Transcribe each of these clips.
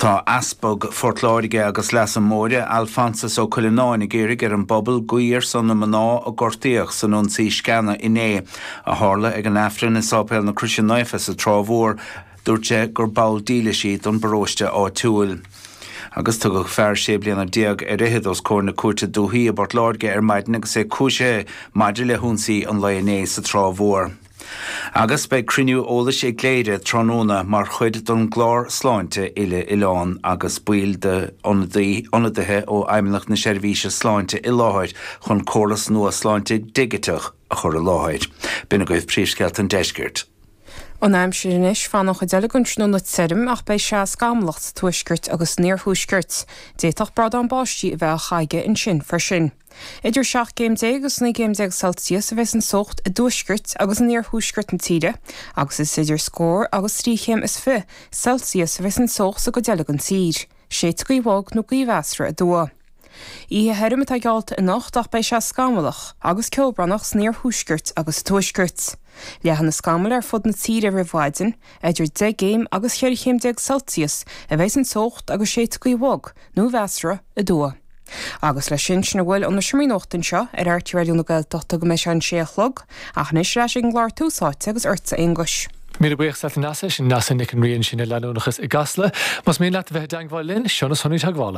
Tá asbog fortláirige agus leas an móide Alphonsus ó Culináin géirig an bobbal guíir san na maná a gortaíoch san unsaí scanna iné a hála ag an afrin is ápéil na Christian Naifas a trámhór dúirte gur bail díle siad an baróiste á túil. Agus tugad fear sé bliana diaag rithead os cór na cuairte dúthaí a bort láirge maidin agus é cúise maidir le húnsaí an laoné sa trámhór. Agus bei criniú ólas é gléide tróna mar chuid don glár sláinte ile Ileán agus buil de ionadaithe ó aimimnach na seirbhíse sláinte i láthid chun córas nua sláinte digiteach a chur a láthid. Bina goibh príomhsceilt an deisgirt. An aim sinis fanach a delegunn na tsim ach bei se scamlacht tuisgirt agus níorthúsgirt, déach brad an báistí a bheith chaige in sin for sin. Idir 7 géimdé agus 9 géimdé Celsius a bheits an socht a dúisgirt agus an níorthúsgirt an tíide, agus is idir scór agus 3 chéim is 5 Celsius a bheits an socht sa go delegunn tír, 7 guíhag nó guíhheastra a dua. Ihe herim a gealta in nacht ach bei se scamalach agus ceolbrannach níorthúsgirt agus tuisgirt. Lehan na scamal fud na tíre rihhaidin, idir 10 géim agus 4 chéimdé Celsius a bheits an socht agus 7 guíhag nó bheastra a dua. Agus le sin na bhfuil an na semínochtain seo airtíúna gailteachta go meis an séachlog, ach níos leis an gláir túsáite agus urta English. Míle buíoch sa nasa sin nasa nic an rion sin leúnachas i gasla, mas mé leat bheith deanghil linn seanna sonú teaghála.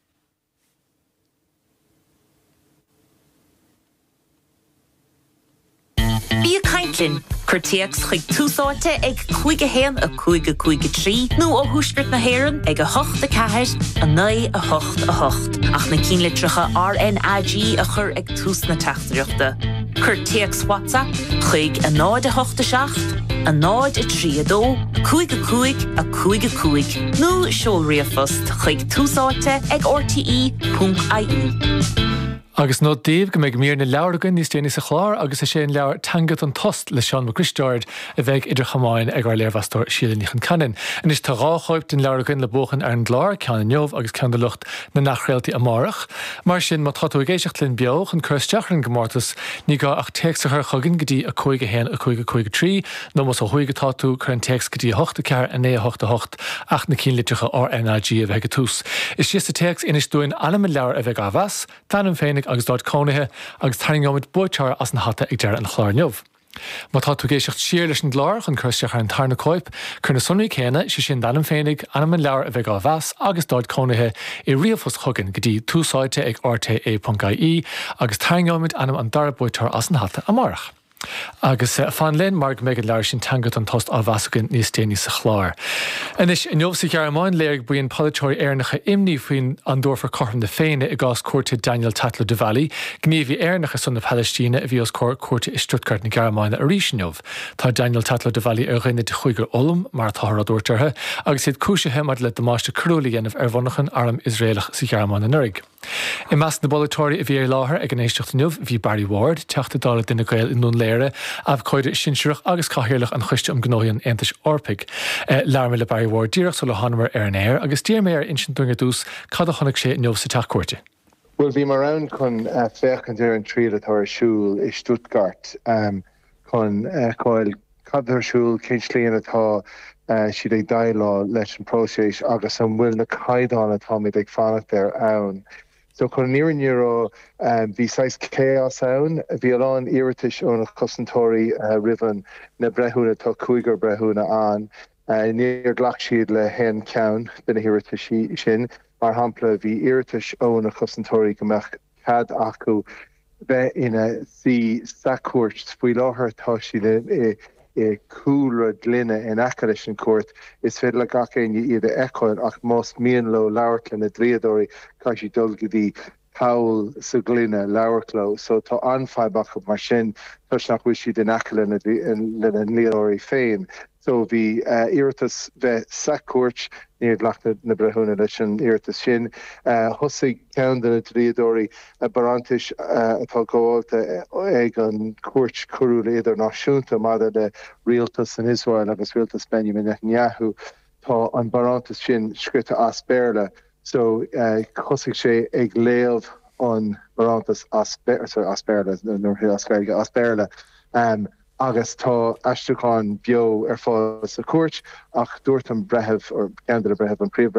Bí Caintlin, chuirtíocht chuig túsáte ag 5 héan a 5 3, nó ó thuisgurt na héireann ag a 8 4 a 9 a 8 a 8, ach na cínlitricha RNAG a chur ag tús na teachtareachta. Chuirtíocht WhatsApp chuig a 9 a 8 7, a 9 a 3 a 2, 5 a 5, nó seolriafost chuig túsáte ag rte.ie. Agus nó Dave go méid mír na leabhargan níos déanaine sa chlár agus a sé an leabhar tangad an tost le Sean McChristard a bheith idir chamáin ag ar léirhastóir síle níchan canan. An is tá ráchoibt den leabhargan le bóchan ar an glár ceanna neomh agus ceanna lucht na nachréaltaí amárach. Mar sin má tatú géisiocht linn beoch an chusteachar an gomórtas ní gá ach text a chu chugan gotí a 5 héan a 5 3, nó mas a chuige tatú chu an text gotí 8 4 a 9 8 8 ach na cínlitricha RNAG a bheith tús. Is just a text inis dúin anam an leabhar a bheith gabhas, tan an féinnig agus dát cónithe agus taingomid buitear as an hata ag deir an chláir neomh. Má tá tú géisiocht siar leis an glár chun chuisteach ar an tarna cóip, chun na sunnaí chéine si sin dan an féinnig anam an leabhar a bheith gabhas agus dát cónithe i riamhfos chugan gotí túsáite ag rte.ie agus taingomid anam an dar buitear as an hata amárach. Agus fan linn mar go méid leir sin tangat an tost á bhascain níos déanaine sa chláir. Inis in neomh sa gearmáin léirg buon polytóir airnacha imní faoin an dúrfar corthan na féine i gás cuairte Daniel Tatler de Valley, gníomhí airnacha san na Palestíne a bhí os cuairte i Stuttgart na gearmáin a ríis neomh. Tá Daniel Tatler de Valley ar rinne de chuigur olm mar táthra dúirtarthe, agus iad cúisithe mar le damáiste crúla dhéanamh ar bhonachan arm Israelach sa gearmáin na nurig. I meas na bolatóirí a bhí ar láthair ag an éisteachta neomh hí Barry Ward, teachtadála duine gael in nún léire, a bhcóide sinseach agus caithearlach an chuiste gnóíonn Aontais Orpaig. Learmé le Barry Ward díreach so le hanmar ar an air, agus tíir mé ar insin dunga dús cad a chonaic sé neomh sa teachcuirte. Well, bhí mar ann chun féchan ar an tríad atá siúil i Stuttgart chun cáil cadarsúil cinslíon atá siad ag dailá leis an próséis agus an bhfuil na caidáin atá mé ag fannacht ar ann. So chun níor euro bhí 6 chaos ann, bhí aláin iiritis óna chosantóirí rivan na brethúna tá cúigur brethúna an, níor ghlach siad le hen ceann bina iiritis sin, mar hampla bhí iiritis óna chosantóirí gombeach cad acu bheith ina sí sacúirt faoi láthair tá siad I cúra glynne in acaris an cuat is féidir le gacéin iad eáil ach más mian lo leabhart na dríadóirí cai si dul go dtí cawl sa glynne leabhartló, so tá anfeibach mar sin tuis nach bhfuil siad in acail le an líadóirí féin. So bhí iiritas bheith sacúirt níor ghlach na brethúna leis an iiritas sin. Thosaigh ceann na dríadóirí barantais atá gáilta ag an cuairt curúla idirnáisiúnta maidir le rialtas in Israel agus rialtas Benjamin Netanyahu tá an barantas sin scriotta as béarla. So thosaigh sé ag léamh an barantas as béarla, as béarla. Agus tá aisteachán bio ar fáil sa cuairt ach dúirt an brethebh or ceann brethebh an príomh